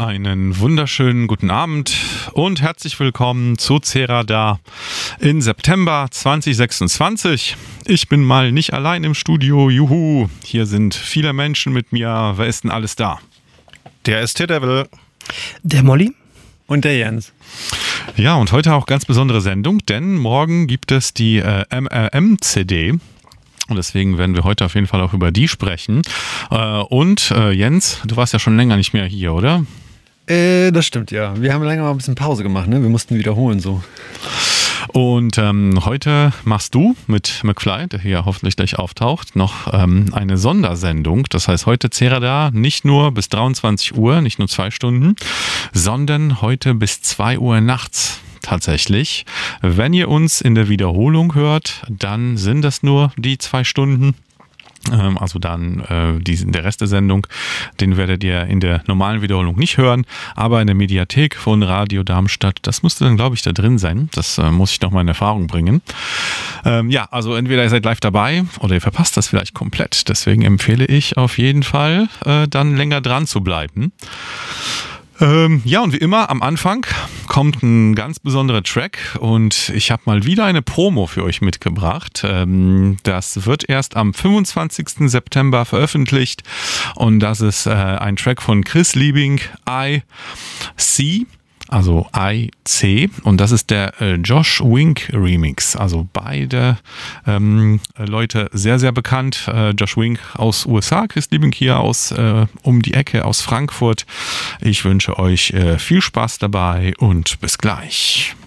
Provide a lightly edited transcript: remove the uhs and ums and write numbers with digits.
Einen wunderschönen guten Abend und herzlich willkommen zu CERADA in September 2026. Ich bin mal nicht allein im Studio, juhu. Hier sind viele Menschen mit mir. Wer ist denn alles da? Der ST-Devil. Der Molly. Und der Jens. Ja, und heute auch ganz besondere Sendung, denn morgen gibt es die MRM-CD. Und deswegen werden wir heute auf jeden Fall auch über die sprechen. Und Jens, du warst ja schon länger nicht mehr hier, oder? Das stimmt, ja. Wir haben länger mal ein bisschen Pause gemacht, ne? Wir mussten wiederholen so. Und heute machst du mit McFly, der hier hoffentlich gleich auftaucht, noch eine Sondersendung. Das heißt, heute CERADA nicht nur bis 23 Uhr, nicht nur 2 Stunden, sondern heute bis 2 Uhr nachts. Tatsächlich. Wenn ihr uns in der Wiederholung hört, dann sind das nur die 2 Stunden. Also dann der Rest der Sendung, den werdet ihr in der normalen Wiederholung nicht hören, aber in der Mediathek von Radio Darmstadt, das müsste dann, glaube ich, da drin sein. Das muss ich noch mal in Erfahrung bringen. Ja, also entweder ihr seid live dabei oder ihr verpasst das vielleicht komplett. Deswegen empfehle ich auf jeden Fall, dann länger dran zu bleiben. Ja, und wie immer am Anfang kommt ein ganz besonderer Track und ich habe mal wieder eine Promo für euch mitgebracht. Das wird erst am 25. September veröffentlicht und das ist ein Track von Chris Liebing, IC. Also IC, und das ist der Josh Wink Remix. Also beide Leute sehr, sehr bekannt. Josh Wink aus USA, Chris Liebing hier aus um die Ecke aus Frankfurt. Ich wünsche euch viel Spaß dabei und bis gleich.